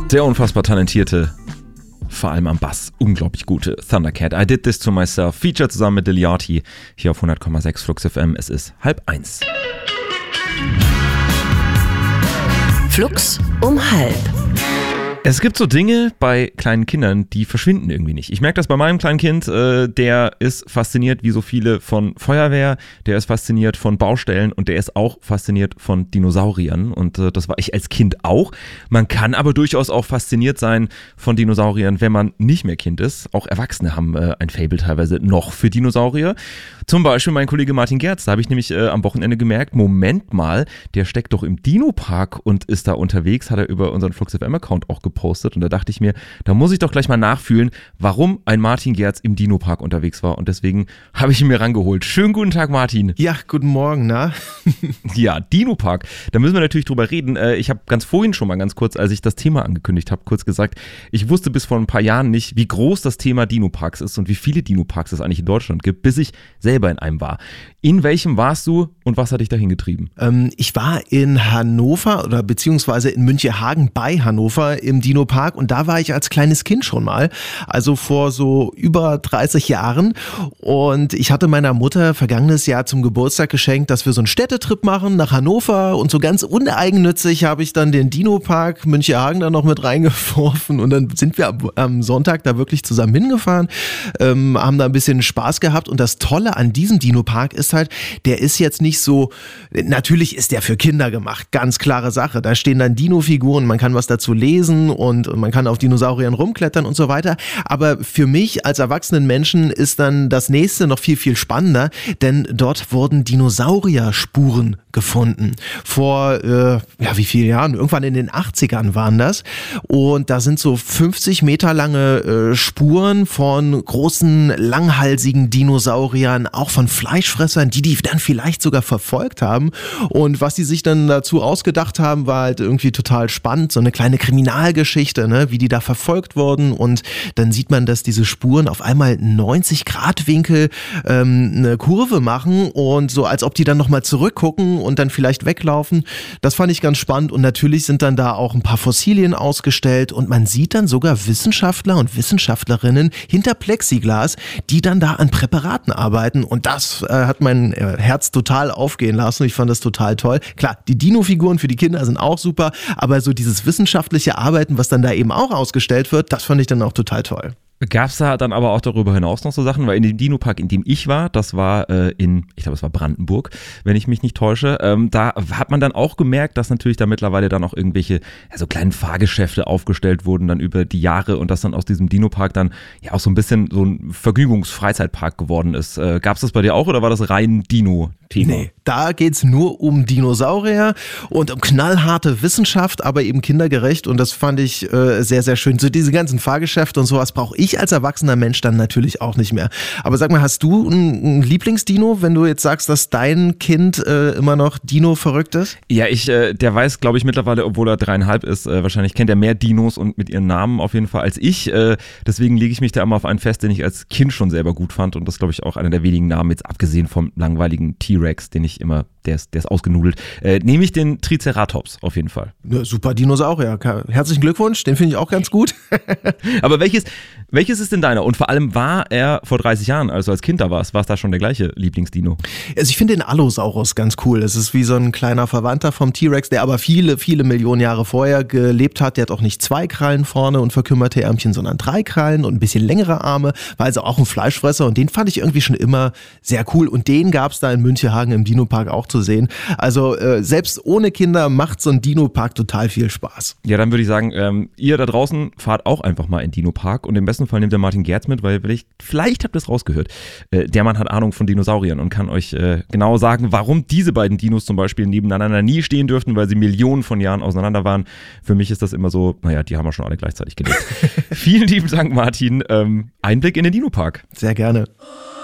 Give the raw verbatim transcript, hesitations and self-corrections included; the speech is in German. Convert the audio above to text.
Der unfassbar talentierte, vor allem am Bass, unglaublich gute Thundercat. I Did This To Myself, Feature zusammen mit Liliati, hier auf hundert Komma sechs Flux F M. Es ist halb eins. Flux um halb. Es gibt so Dinge bei kleinen Kindern, die verschwinden irgendwie nicht. Ich merke das bei meinem kleinen Kind, äh, der ist fasziniert wie so viele von Feuerwehr, der ist fasziniert von Baustellen und der ist auch fasziniert von Dinosauriern und äh, das war ich als Kind auch. Man kann aber durchaus auch fasziniert sein von Dinosauriern, wenn man nicht mehr Kind ist. Auch Erwachsene haben äh, ein Faible teilweise noch für Dinosaurier. Zum Beispiel mein Kollege Martin Gerz, da habe ich nämlich äh, am Wochenende gemerkt, Moment mal, der steckt doch im Dino-Park und ist da unterwegs, hat er über unseren Flux F M-Account auch gepostet und da dachte ich mir, da muss ich doch gleich mal nachfühlen, warum ein Martin Gerz im Dino-Park unterwegs war und deswegen habe ich ihn mir rangeholt. Schönen guten Tag, Martin. Ja, guten Morgen, na? Ja, Dino-Park, da müssen wir natürlich drüber reden. Ich habe ganz vorhin schon mal ganz kurz, als ich das Thema angekündigt habe, kurz gesagt, ich wusste bis vor ein paar Jahren nicht, wie groß das Thema Dino-Parks ist und wie viele Dino-Parks es eigentlich in Deutschland gibt, bis ich selber in einem war. In welchem warst du und was hat dich dahin getrieben? Ähm, ich war in Hannover oder beziehungsweise in Münchehagen bei Hannover im Dino-Park und da war ich als kleines Kind schon mal, also vor so über dreißig Jahren und ich hatte meiner Mutter vergangenes Jahr zum Geburtstag geschenkt, dass wir so einen Städtetrip machen nach Hannover und so ganz uneigennützig habe ich dann den Dino-Park Münchehagen da noch mit reingeworfen und dann sind wir am, am Sonntag da wirklich zusammen hingefahren, ähm, haben da ein bisschen Spaß gehabt und das Tolle an diesem Dino-Park ist halt, der ist jetzt nicht so, natürlich ist der für Kinder gemacht, ganz klare Sache, da stehen dann Dino-Figuren, man kann was dazu lesen und man kann auf Dinosauriern rumklettern und so weiter, aber für mich als erwachsenen Menschen ist dann das nächste noch viel, viel spannender, denn dort wurden Dinosaurier-Spuren gefunden. Vor, äh, ja, wie viele Jahren? Irgendwann in den achtzigern waren das und da sind so fünfzig Meter lange äh, Spuren von großen, langhalsigen Dinosauriern, auch von Fleischfressern, die die dann vielleicht sogar verfolgt haben und was die sich dann dazu ausgedacht haben, war halt irgendwie total spannend, so eine kleine Kriminalgeschichte, ne, wie die da verfolgt wurden und dann sieht man, dass diese Spuren auf einmal neunzig Grad Winkel ähm, eine Kurve machen und so, als ob die dann nochmal zurückgucken und dann vielleicht weglaufen. Das fand ich ganz spannend und natürlich sind dann da auch ein paar Fossilien ausgestellt und man sieht dann sogar Wissenschaftler und Wissenschaftlerinnen hinter Plexiglas, die dann da an Präparaten arbeiten und das äh, hat mein äh, Herz total aufgehen lassen. Ich fand das total toll. Klar, die Dino-Figuren für die Kinder sind auch super, aber so dieses wissenschaftliche Arbeiten, was dann da eben auch ausgestellt wird, das fand ich dann auch total toll. Gab es da dann aber auch darüber hinaus noch so Sachen? Weil in dem Dino-Park, in dem ich war, das war äh, in, ich glaube es war Brandenburg, wenn ich mich nicht täusche, ähm, da hat man dann auch gemerkt, dass natürlich da mittlerweile dann auch irgendwelche ja, so kleinen Fahrgeschäfte aufgestellt wurden dann über die Jahre und dass dann aus diesem Dino-Park dann ja auch so ein bisschen so ein Vergnügungs-Freizeitpark geworden ist. Äh, Gab es das bei dir auch oder war das rein Dino-Thema? Nee, da geht's nur um Dinosaurier und um knallharte Wissenschaft, aber eben kindergerecht und das fand ich äh, sehr, sehr schön. So diese ganzen Fahrgeschäfte und sowas brauche ich als erwachsener Mensch dann natürlich auch nicht mehr. Aber sag mal, hast du ein Lieblingsdino, wenn du jetzt sagst, dass dein Kind äh, immer noch Dino verrückt ist? Ja, ich, äh, der weiß, glaube ich, mittlerweile, obwohl er dreieinhalb ist, äh, wahrscheinlich kennt er mehr Dinos und mit ihren Namen auf jeden Fall als ich. Äh, deswegen lege ich mich da immer auf einen fest, den ich als Kind schon selber gut fand und das glaube ich auch einer der wenigen Namen, jetzt abgesehen vom langweiligen T-Rex, den ich immer, der ist, der ist ausgenudelt, äh, nehme ich den Triceratops auf jeden Fall. Ja, super Dinosaurier. Herzlichen Glückwunsch, den finde ich auch ganz gut. Aber welches, welches ist denn deiner? Und vor allem war er vor dreißig Jahren, als du als Kind da warst, war es da schon der gleiche Lieblingsdino? Also ich finde den Allosaurus ganz cool. Es ist wie so ein kleiner Verwandter vom T-Rex, der aber viele, viele Millionen Jahre vorher gelebt hat. Der hat auch nicht zwei Krallen vorne und verkümmerte Ärmchen, sondern drei Krallen und ein bisschen längere Arme. War also auch ein Fleischfresser und den fand ich irgendwie schon immer sehr cool. Und den gab es da in Münchehagen im Dino-Park auch zu sehen. Also äh, selbst ohne Kinder macht so ein Dino-Park total viel Spaß. Ja, dann würde ich sagen, ähm, ihr da draußen fahrt auch einfach mal in Dino-Park und im besten Fall nehmt ihr Martin Gerz mit, weil vielleicht, vielleicht habt ihr es rausgehört. Äh, der Mann hat Ahnung von Dinosauriern und kann euch äh, genau sagen, warum diese beiden Dinos zum Beispiel nebeneinander nie stehen dürften, weil sie Millionen von Jahren auseinander waren. Für mich ist das immer so, naja, die haben wir schon alle gleichzeitig gelebt. Vielen lieben Dank, Martin. Ähm, Einblick in den Dino-Park. Sehr gerne.